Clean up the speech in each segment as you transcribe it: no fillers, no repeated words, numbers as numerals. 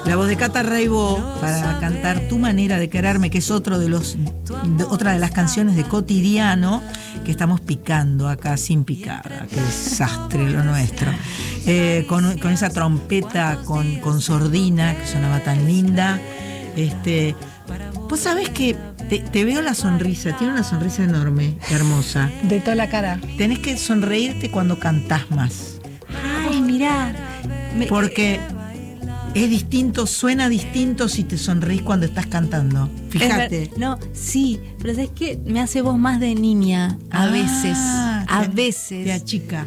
La voz de Cata Reibó para cantar Tu manera de quererme, que es otra de las canciones de Cotidiano que estamos picando acá sin picada. Qué desastre lo nuestro. Con esa trompeta con sordina que sonaba tan linda. Vos sabés que te veo la sonrisa, tiene una sonrisa enorme, hermosa. De toda la cara. Tenés que sonreírte cuando cantás más. Ay, mirá. Porque es distinto, suena distinto si te sonreís cuando estás cantando. Fíjate. No, sí, pero ¿sabes qué? Me hace voz más de niña a veces. A veces. Te achica.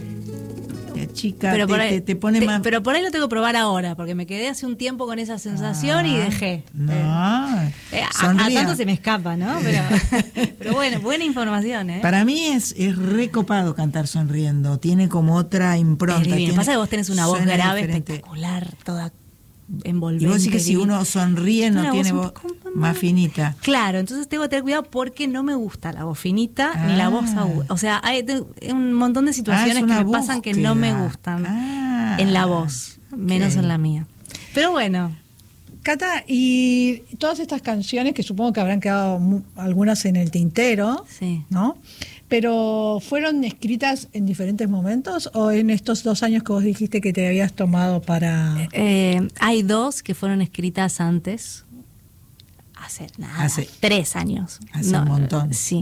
Pero te pone más. Pero por ahí lo tengo que probar ahora, porque me quedé hace un tiempo con esa sensación y dejé. A tanto se me escapa, ¿no? Pero bueno, buena información, ¿eh? Para mí es recopado cantar sonriendo. Tiene como otra impronta. Pasa que vos tenés una voz grave, diferente, espectacular, toda envolvente. Y vos decís que si uno sonríe no tiene voz más finita. Claro, entonces tengo que tener cuidado porque no me gusta la voz finita ni la voz aguda. O sea, hay un montón de situaciones que me pasan que no me gustan en la voz, menos en la mía. Pero bueno. Cata, y todas estas canciones, que supongo que habrán quedado algunas en el tintero, sí, ¿no? Pero ¿fueron escritas en diferentes momentos o en estos 2 años que vos dijiste que te habías tomado para...? Hay 2 que fueron escritas antes, hace 3 años. Hace un montón. Sí.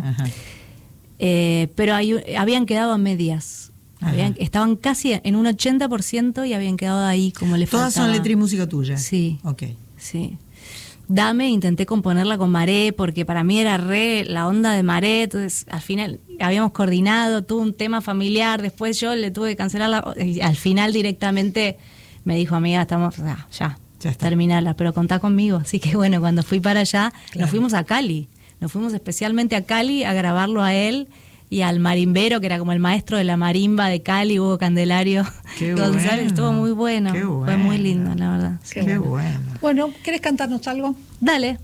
Pero habían quedado a medias. Estaban casi en un 80% y habían quedado ahí como le faltaba. ¿Todas son letra y música tuya? Sí. Ok. Sí. Dame, intenté componerla con Maré porque para mí era la onda de Maré, entonces al final habíamos coordinado, tuve un tema familiar, después yo le tuve que cancelarla y al final directamente me dijo, amiga, estamos, ya terminala, pero contá conmigo. Así que bueno, cuando fui para allá, nos fuimos a Cali, nos fuimos especialmente a Cali a grabarlo a él y al marimbero, que era como el maestro de la marimba de Cali, Hugo Candelario González. Bueno. Estuvo muy bueno. Fue muy lindo, la verdad. Qué bueno. Bueno, ¿querés cantarnos algo? Dale.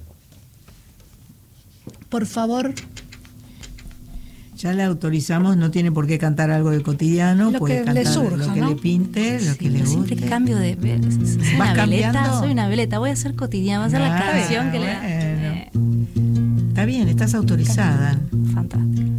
Por favor. Ya le autorizamos, no tiene por qué cantar algo de Cotidiano, puede cantar le surja, lo que le pinte, lo que le guste. Siempre cambio de... ¿Vas cambiando? Soy una veleta, voy a hacer Cotidiano, voy a hacer la canción que le... Está bien, estás autorizada. Fantástico.